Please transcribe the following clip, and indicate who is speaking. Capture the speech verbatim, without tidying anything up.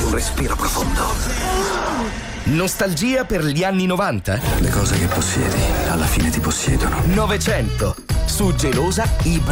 Speaker 1: un respiro profondo.
Speaker 2: Nostalgia per gli anni novanta?
Speaker 1: Le cose che possiedi alla fine ti possiedono.
Speaker 2: Novecento. Su Gelosa, i